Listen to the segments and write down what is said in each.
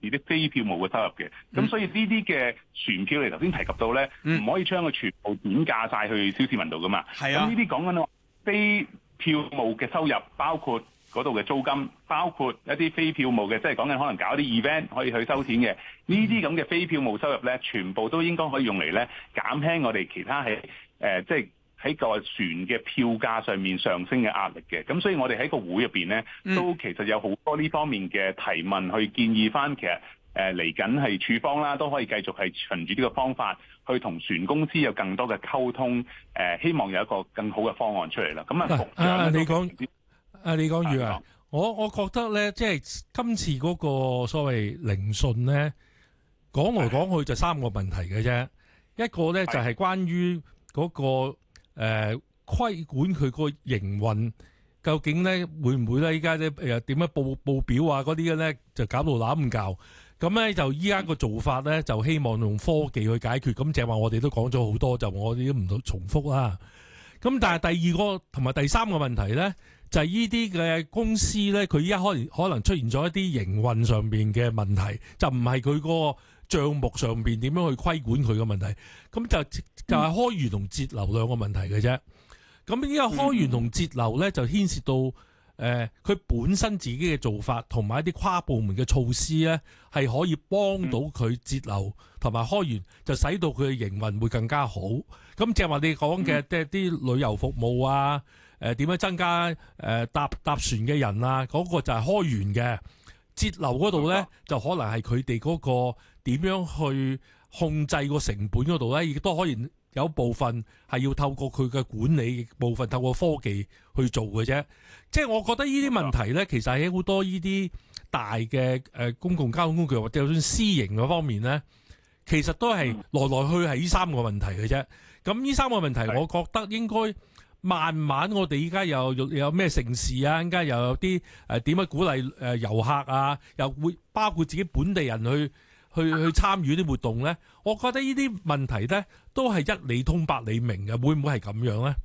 啲非票務嘅收入嘅。咁所以呢啲嘅船票你頭先提及到咧，唔可以將佢全部轉嫁晒去小市民度噶嘛。咁呢啲講緊話非票務嘅收入，包括嗰度嘅租金，包括一啲非票務嘅，即係講緊可能搞一啲 event 可以去收錢嘅，呢啲咁嘅非票務收入咧，全部都應該可以用嚟咧減輕我哋其他係即係喺個船嘅票價上面上升嘅壓力嘅。咁所以我哋喺個會入邊咧，都其實有好多呢方面嘅提問，去建議翻其實嚟緊係處方啦，都可以繼續係循住呢個方法去同船公司有更多嘅溝通，希望有一個更好嘅方案出嚟啦。咁局長李廣宇啊，我覺得咧，即係今次嗰個所謂聆訊咧，講來講去就三個問題嘅啫。一個咧就係關於嗰個規管佢個營運，究竟咧會唔會咧依家咧點樣報表啊嗰啲嘅咧，就搞到攬唔教。咁咧就依家個做法咧，就希望用科技去解決。咁正話我哋都講咗好多，就我哋都唔到重複啦。咁但係第二個同埋第三個問題咧，就係呢啲嘅公司咧，佢依家可能出現咗一啲營運上邊嘅問題，就唔係佢個帳目上邊點樣去規管佢嘅問題。咁就係開源同節流兩個問題嘅啫。咁依家開源同節流咧，就牽涉到佢本身自己嘅做法，同埋一啲跨部門嘅措施咧，係可以幫到佢節流同埋開源，就使到佢嘅營運會更加好。咁即係話你講嘅，即係啲旅遊服務啊，點樣增加搭船嘅人啊，嗰個就係開源嘅。節流嗰度咧，就可能係佢哋嗰個點樣去控制個成本嗰度咧，亦都可以有部分係要透過佢嘅管理，部分透過科技去做嘅啫。即係我覺得呢啲問題咧，其實喺好多呢啲大嘅公共交通工具或者就算私營嗰方面咧，其實都係來來去係呢三個問題嘅啫。咁呢三個問題，我覺得應該慢慢我哋依家有咩盛事啊，依家又有啲點樣鼓勵遊客啊，又會包括自己本地人去參與啲活動咧。我覺得呢啲問題咧都係一理通百理明嘅，會唔會係咁樣咧？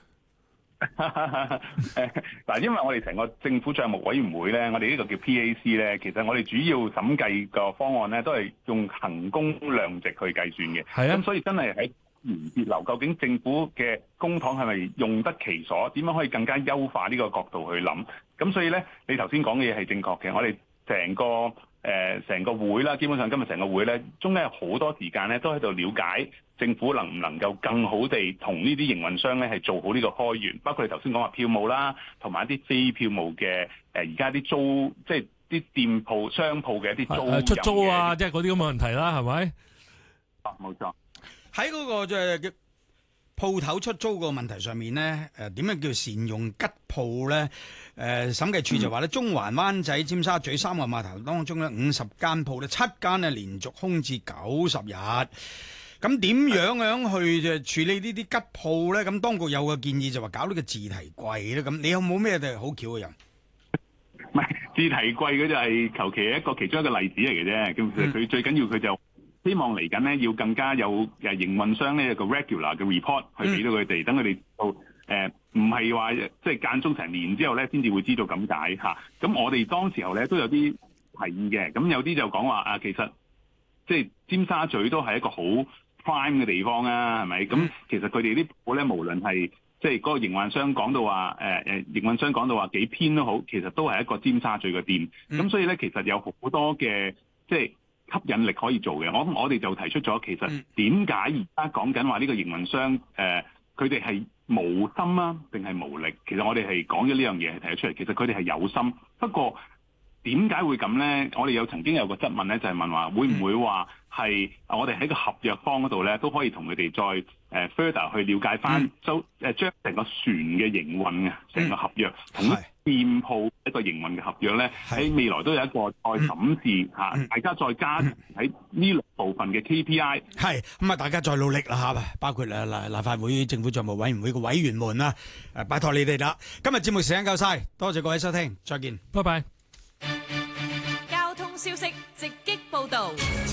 嗱，因為我哋成個政府帳目委員會咧，我哋呢個叫 PAC 咧，其實我哋主要審計個方案咧，都係用衡工量值去計算嘅。係啊，咁所以真係喺節流，究竟政府嘅公帑係咪用得其所？點樣可以更加優化呢個角度去諗？咁所以咧，你頭先講嘅嘢係正確嘅。我哋成個會啦，基本上今日成個會咧，中間有好多時間咧，都喺度了解政府能唔能夠更好地同呢啲營運商咧係做好呢個開源，包括你頭先講話票務啦，同埋一啲非票務嘅而家啲租，即係啲店鋪商鋪嘅一啲出租啊，即係嗰啲咁嘅問題啦，係咪？ 冇錯。 喺嗰個嘅鋪頭出租個問題上面咧，點樣叫善用吉鋪咧？審計署就話咧，中環、灣仔、尖沙咀三個碼頭當中咧，50間鋪咧，7間咧連續空置90日。咁點樣去處理呢啲吉鋪咧？咁當局有個建議就話搞呢個自提櫃咧。咁你有冇咩好巧嘅人？ 唔係自提櫃嗰就係求其其中一個例子嚟嘅啫。咁其實佢最緊要佢就希望嚟緊咧要更加有營運商咧有個 regular 嘅 report 去俾到佢哋，等佢哋到唔係話即係間中成年之後咧先至會知道咁解嚇。咁我哋當時候咧都有啲提議嘅。咁有啲就講話其實即係尖沙咀都係一個好 prime 嘅地方啊，係咪？咁其實佢哋啲鋪咧，無論係即係嗰個營運商講到話營運商講到話幾偏都好，其實都係一個尖沙咀嘅店。咁所以咧，其實有好多嘅即係吸引力可以做嘅。我哋就提出咗，其實點解而家講緊話呢個營運商佢哋係無心啊，定係無力？其實我哋係講咗呢樣嘢係提咗出嚟。其實佢哋係有心，不過點解會咁咧？我哋曾經有個質問咧，就係問話會唔會話係我哋喺個合約方嗰度咧，都可以同佢哋再further 去了解翻，將成個船嘅營運啊，成個合約同店鋪一個營運嘅合約咧，喺未來都有一個再審視嚇，大家再加喺呢兩部分嘅 KPI。 係咁啊，大家再努力啦嚇，包括立法會政府帳目委員會嘅委員們啊，拜託你哋啦。今日節目時間夠晒，多謝各位收聽，再見， 拜拜。 交通消息直擊報導。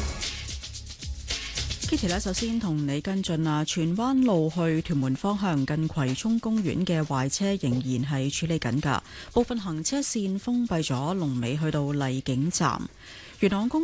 Kitty 咧，首先同你跟進啊，荃灣路去屯門方向近葵涌公園嘅壞車仍然係處理緊㗎，部分行車線封閉咗，龍尾去到荔景站。元朗公